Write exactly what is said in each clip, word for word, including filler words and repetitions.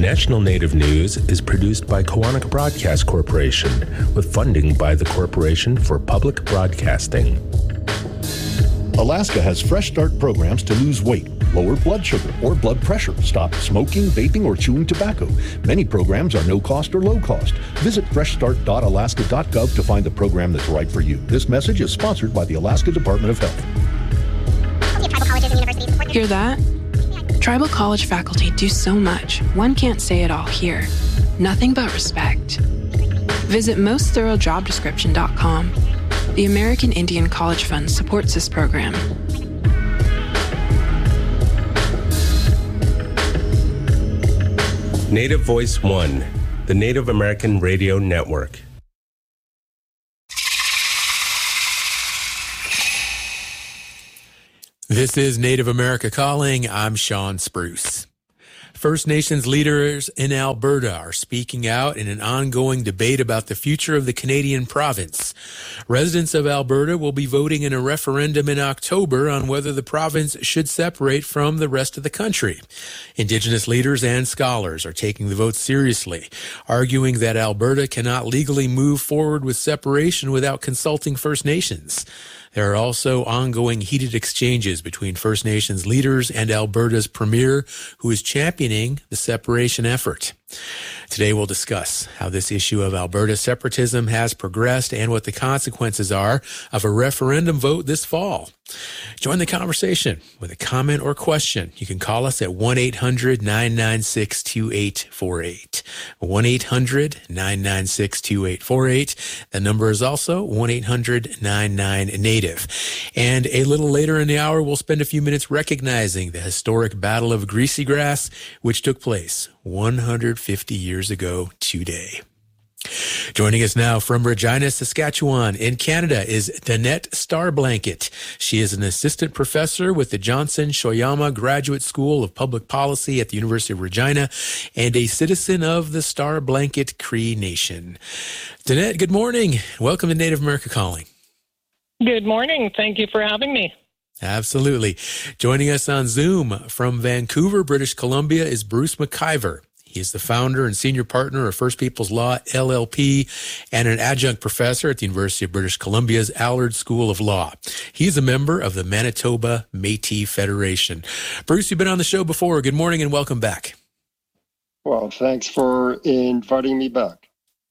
National Native News is produced by Koahnic Broadcast Corporation with funding by the Corporation for Public Broadcasting. Alaska has Fresh Start programs to lose weight, lower blood sugar or blood pressure, stop smoking, vaping, or chewing tobacco. Many programs are no cost or low cost. Visit fresh start dot alaska dot gov to find the program that's right for you. This message is sponsored by the Alaska Department of Health. Hear that? Tribal college faculty do so much, one can't say it all here. Nothing but respect. Visit most thorough job description dot com. The American Indian College Fund supports this program. Native Voice One, the Native American Radio Network. This is Native America Calling. I'm Sean Spruce. First Nations leaders in Alberta are speaking out in an ongoing debate about the future of the Canadian province. Residents of Alberta will be voting in a referendum in October on whether the province should separate from the rest of the country. Indigenous leaders and scholars are taking the vote seriously, arguing that Alberta cannot legally move forward with separation without consulting First Nations. There are also ongoing heated exchanges between First Nations leaders and Alberta's premier, who is championing the separation effort. Today we'll discuss how this issue of Alberta separatism has progressed and what the consequences are of a referendum vote this fall. Join the conversation with a comment or question. You can call us at one eight hundred nine nine six two eight four eight. one eight hundred nine nine six two eight four eight. The number is also one eight hundred nine nine native. And a little later in the hour, we'll spend a few minutes recognizing the historic Battle of Greasy Grass, which took place one hundred fifty years ago today. Joining us now from Regina, Saskatchewan in Canada is Danette Starblanket. She is an assistant professor with the Johnson Shoyama Graduate School of Public Policy at the University of Regina and a citizen of the Starblanket Cree Nation. Danette, good morning. Welcome to Native America Calling. Good morning. Thank you for having me. Absolutely. Joining us on Zoom from Vancouver, British Columbia is Bruce McIver. He is the founder and senior partner of First Peoples Law, L L P, and an adjunct professor at the University of British Columbia's Allard School of Law. He's a member of the Manitoba Métis Federation. Bruce, you've been on the show before. Good morning and welcome back. Well, thanks for inviting me back.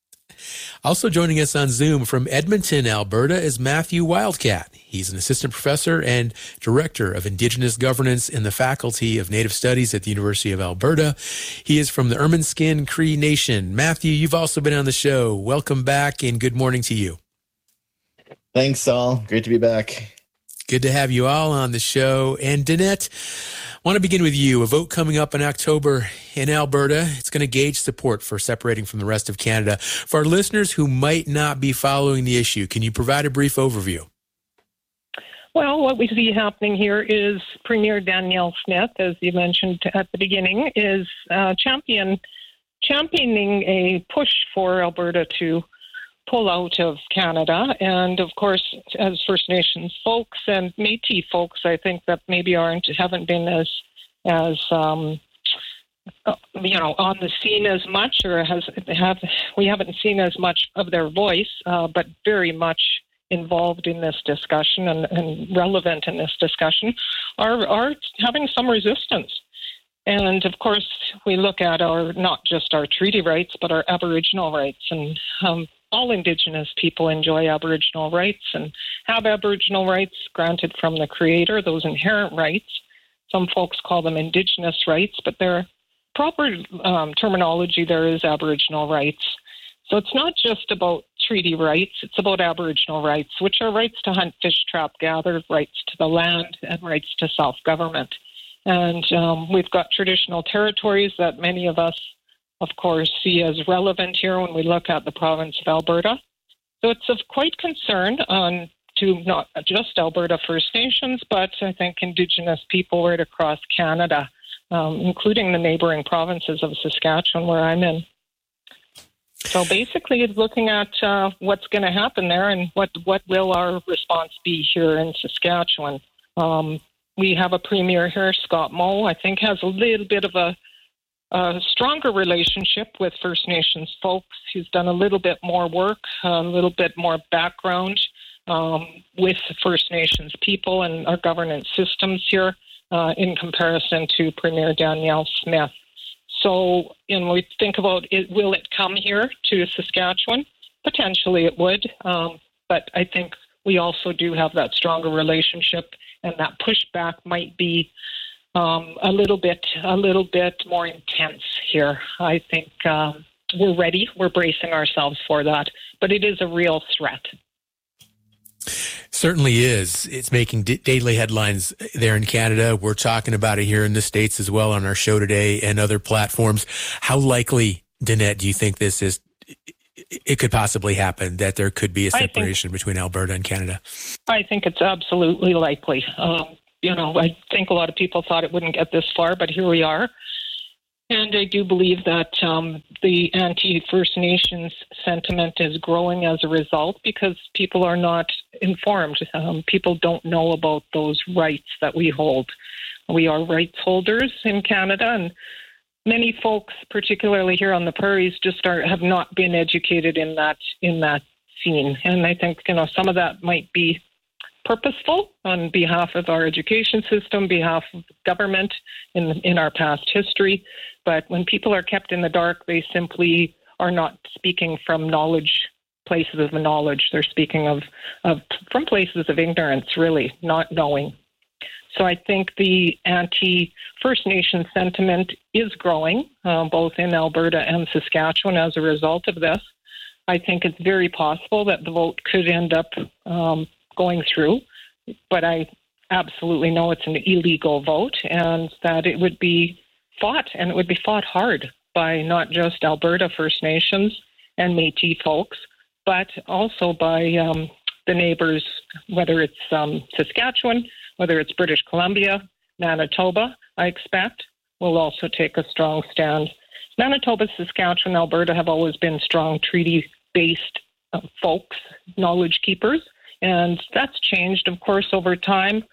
Also joining us on Zoom from Edmonton, Alberta is Matthew Wildcat. He's an assistant professor and director of Indigenous governance in the Faculty of Native Studies at the University of Alberta. He is from the Ermineskin Cree Nation. Matthew, you've also been on the show. Welcome back and good morning to you. Thanks, Saul. Great to be back. Good to have you all on the show. And Danette, I want to begin with you. A vote coming up in October in Alberta. It's going to gauge support for separating from the rest of Canada. For our listeners who might not be following the issue, can you provide a brief overview? Well, what we see happening here is Premier Danielle Smith, as you mentioned at the beginning, is uh, champion championing a push for Alberta to pull out of Canada. And of course, as First Nations folks and Métis folks, I think that maybe aren't haven't been as as um, you know on the scene as much, or has have we haven't seen as much of their voice, uh, but very much involved in this discussion and, and relevant in this discussion, are are having some resistance. And of course, we look at our not just our treaty rights, but our Aboriginal rights. And um, all Indigenous people enjoy Aboriginal rights and have Aboriginal rights granted from the Creator, those inherent rights. Some folks call them Indigenous rights, but their proper um, terminology there is Aboriginal rights. So it's not just about treaty rights, it's about Aboriginal rights, which are rights to hunt, fish, trap, gather, rights to the land, and rights to self-government. And um, we've got traditional territories that many of us, of course, see as relevant here when we look at the province of Alberta. So it's of quite concern on to not just Alberta First Nations, but I think Indigenous people right across Canada, um, including the neighboring provinces of Saskatchewan, where I'm in. So basically, it's looking at uh, what's going to happen there and what, what will our response be here in Saskatchewan. Um, we have a premier here, Scott Moe, I think has a little bit of a a stronger relationship with First Nations folks. He's done a little bit more work, a little bit more background um, with First Nations people and our governance systems here uh, in comparison to Premier Danielle Smith. So, you know, we think about it, will it come here to Saskatchewan? Potentially it would, um, but I think we also do have that stronger relationship, and that pushback might be um, a little bit, a little bit more intense here. I think um, we're ready. We're bracing ourselves for that, but it is a real threat. Certainly is. It's making d- daily headlines there in Canada. We're talking about it here in the States as well on our show today and other platforms. How likely, Danette, do you think this is? It could possibly happen, that there could be a separation think, between Alberta and Canada? I think it's absolutely likely. Um, you know, I think a lot of people thought it wouldn't get this far, but here we are. And I do believe that um, the anti-First Nations sentiment is growing as a result because people are not informed. Um, people don't know about those rights that we hold. We are rights holders in Canada, and many folks, particularly here on the prairies, just are, have not been educated in that in that scene. And I think, you know, some of that might be purposeful on behalf of our education system, behalf of government in in our past history. But when people are kept in the dark, they simply are not speaking from knowledge, places of knowledge. They're speaking of, of from places of ignorance, really, not knowing. So I think the anti-First Nation sentiment is growing, uh, both in Alberta and Saskatchewan as a result of this. I think it's very possible that the vote could end up um, going through, but I absolutely know it's an illegal vote and that it would be fought, and it would be fought hard by not just Alberta First Nations and Métis folks, but also by um, the neighbors, whether it's um, Saskatchewan, whether it's British Columbia, Manitoba, I expect, will also take a strong stand. Manitoba, Saskatchewan, Alberta have always been strong treaty-based uh, folks, knowledge keepers, and that's changed, of course, over time.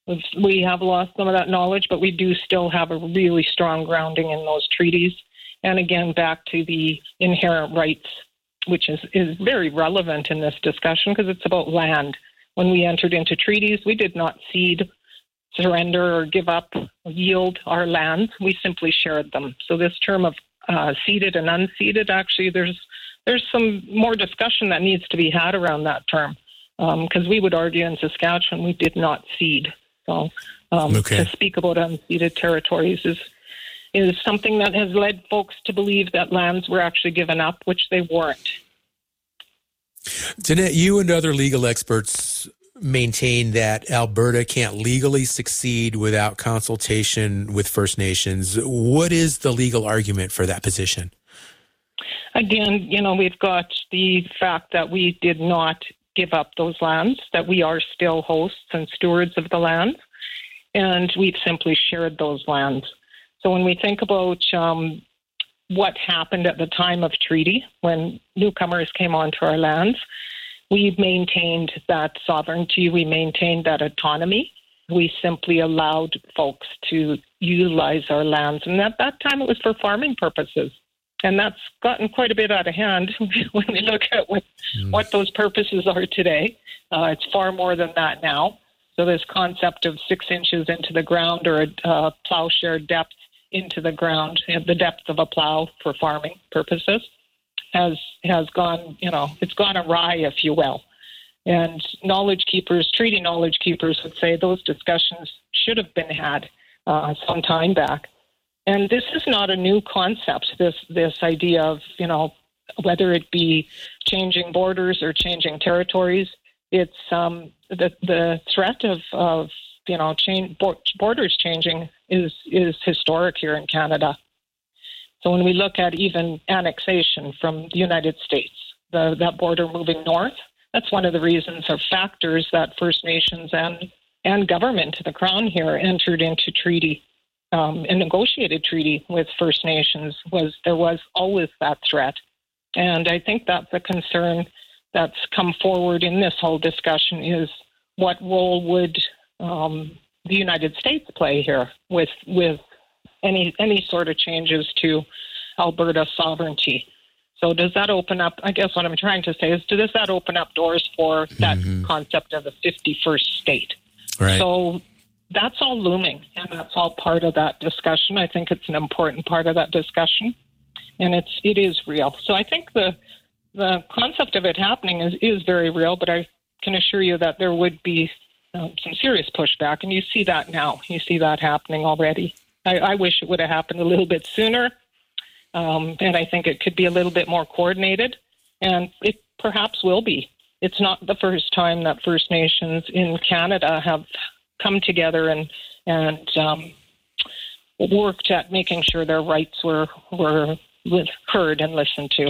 We have lost some of that knowledge, but we do still have a really strong grounding in those treaties. And again, back to the inherent rights, which is, is very relevant in this discussion because it's about land. When we entered into treaties, we did not cede, surrender, or give up, or yield our lands. We simply shared them. So this term of uh, ceded and unceded, actually, there's there's some more discussion that needs to be had around that term because um, we would argue in Saskatchewan we did not cede. So um, okay. to speak about unceded territories is is something that has led folks to believe that lands were actually given up, which they weren't. Danette, you and other legal experts maintain that Alberta can't legally succeed without consultation with First Nations. What is the legal argument for that position? Again, you know, we've got the fact that we did not give up those lands, that we are still hosts and stewards of the land, and we've simply shared those lands. So when we think about um, what happened at the time of treaty, when newcomers came onto our lands, we maintained that sovereignty, we maintained that autonomy. We simply allowed folks to utilize our lands. And at that time, it was for farming purposes. And that's gotten quite a bit out of hand when we look at what, mm. what those purposes are today. Uh, it's far more than that now. So this concept of six inches into the ground or a uh, plowshare depth into the ground, the depth of a plow for farming purposes, has has gone, you know, it's gone awry, if you will. And knowledge keepers, treaty knowledge keepers would say those discussions should have been had uh, some time back. And this is not a new concept, this this idea of, you know, whether it be changing borders or changing territories. It's um, the the threat of, of you know, change, borders changing is is historic here in Canada. So when we look at even annexation from the United States, the, that border moving north, that's one of the reasons or factors that First Nations and, and government, the Crown here, entered into treaty um, and negotiated treaty with First Nations, was there was always that threat. And I think that's a concern that's come forward in this whole discussion is what role would um, the United States play here with with any any sort of changes to Alberta sovereignty. So does that open up, I guess what I'm trying to say is, does that open up doors for that mm-hmm. concept of a fifty-first state? Right. So that's all looming, and that's all part of that discussion. I think it's an important part of that discussion, and it's it is real. So I think the the concept of it happening is, is very real, but I can assure you that there would be um, some serious pushback, and you see that now. You see that happening already. I, I wish it would have happened a little bit sooner. Um, and I think it could be a little bit more coordinated, and it perhaps will be. It's not the first time that First Nations in Canada have come together and and um, worked at making sure their rights were were heard and listened to.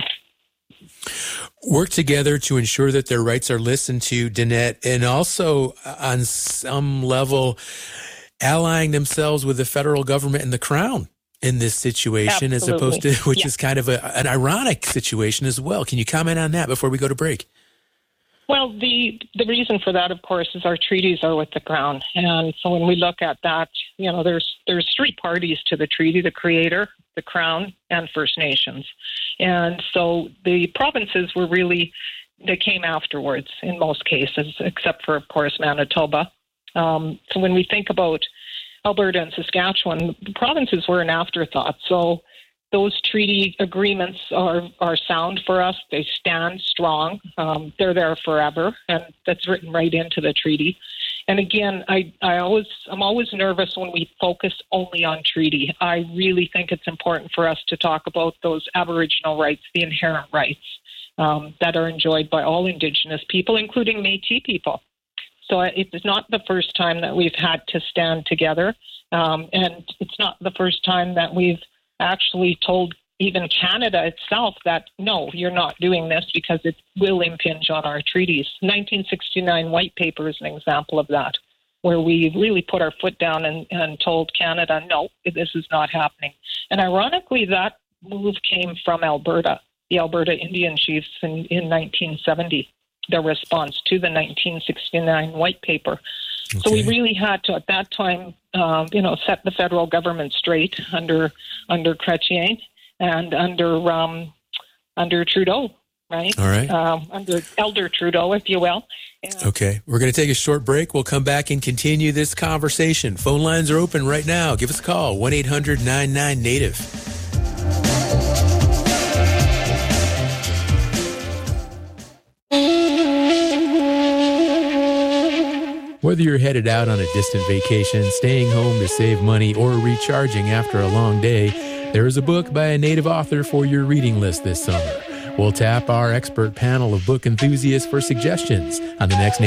Work together to ensure that their rights are listened to, Danette, and also on some level allying themselves with the federal government and the Crown in this situation. Absolutely. As opposed to, which yeah. is kind of a, an ironic situation as well. Can you comment on that before we go to break? Well, the the reason for that, of course, is our treaties are with the Crown. And so when we look at that, you know, there's there's three parties to the treaty: the Creator, the Crown, and First Nations. And so the provinces were really, they came afterwards in most cases, except for, of course, Manitoba. Um, so when we think about Alberta and Saskatchewan, the provinces were an afterthought. So those treaty agreements are, are sound for us. They stand strong. Um, they're there forever, and that's written right into the treaty. And again, I, I always, I'm always nervous when we focus only on treaty. I really think it's important for us to talk about those Aboriginal rights, the inherent rights um, that are enjoyed by all Indigenous people, including Métis people. So it's not the first time that we've had to stand together, um, and it's not the first time that we've actually told even Canada itself that, no, you're not doing this because it will impinge on our treaties. nineteen sixty-nine White Paper is an example of that, where we really put our foot down and, and told Canada, no, this is not happening. And ironically, that move came from Alberta, the Alberta Indian chiefs in, in nineteen seventy. Their response to the nineteen sixty-nine White Paper. Okay. So we really had to, at that time, uh, you know, set the federal government straight under under Chrétien and under um, under Trudeau, right? All right. Um, under Elder Trudeau, if you will. And okay. We're going to take a short break. We'll come back and continue this conversation. Phone lines are open right now. Give us a call, one eight hundred nine nine native. Whether you're headed out on a distant vacation, staying home to save money, or recharging after a long day, there is a book by a native author for your reading list this summer. We'll tap our expert panel of book enthusiasts for suggestions on the next